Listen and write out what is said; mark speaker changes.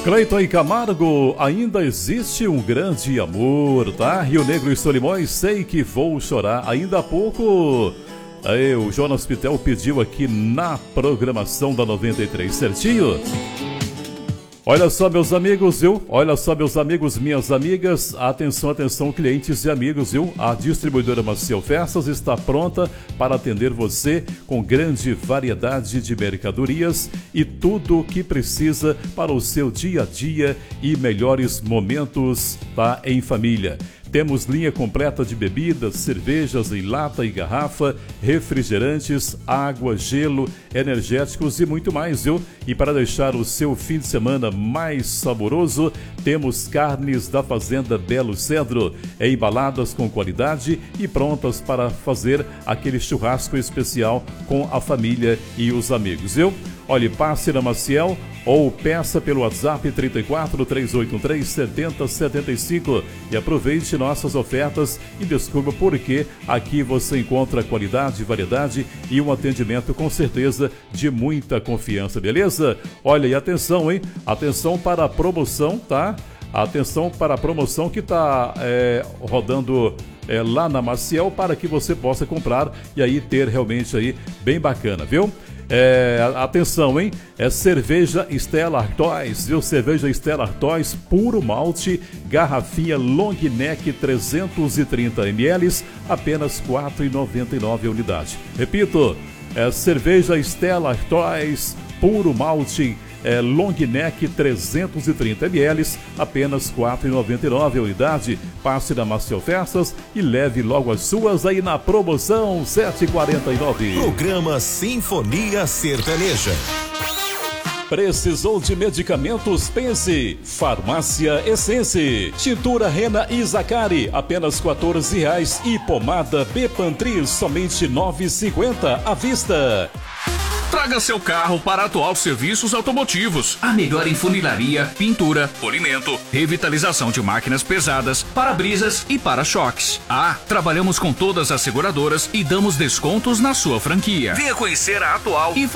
Speaker 1: Cleiton e Camargo, ainda existe um grande amor, tá? Rio Negro e Solimões, sei que vou chorar. Ainda há pouco, aí, o Jonas Pitel pediu aqui na programação da 93, certinho? Olha só, meus amigos, viu? Olha só, meus amigos, minhas amigas. Atenção, atenção, clientes e amigos, viu? A distribuidora Maciel Festas está pronta para atender você com grande variedade de mercadorias e tudo o que precisa para o seu dia a dia e melhores momentos, tá? Em família. Temos linha completa de bebidas, cervejas em lata e garrafa, refrigerantes, água, gelo, energéticos e muito mais, viu? E para deixar o seu fim de semana mais saboroso, temos carnes da Fazenda Belo Cedro, embaladas com qualidade e prontas para fazer aquele churrasco especial com a família e os amigos, viu? Olhe, passe na Maciel ou peça pelo WhatsApp 34 3813 7075 e aproveite nossas ofertas e descubra por que aqui você encontra qualidade, variedade e um atendimento com certeza de muita confiança, beleza? Olha, e atenção, hein? Atenção para a promoção, tá? Atenção para a promoção que está rodando lá na Maciel para que você possa comprar e aí ter realmente aí bem bacana, viu? Atenção, hein? Cerveja Stella Artois, viu? Cerveja Stella Artois, puro malte, garrafinha long neck 330 ml, apenas R$ 4,99 a unidade. Repito, cerveja Stella Artois, puro malte, long neck 330 ml, apenas R$ 4,99 a unidade. Passe na Maciel Festas e leve logo as suas aí na promoção 7,49.
Speaker 2: Programa Sinfonia Sertaneja.
Speaker 1: Precisou de medicamentos? Pense. Farmácia Essence. Tintura Rena e Zacari, apenas R$ 14,00 e pomada Bepantri, somente R$ 9,50 à vista.
Speaker 3: Traga seu carro para Atual Serviços Automotivos. A melhor em funilaria, pintura, polimento, revitalização de máquinas pesadas, para-brisas e para-choques. Trabalhamos com todas as seguradoras e damos descontos na sua franquia. Venha conhecer a Atual e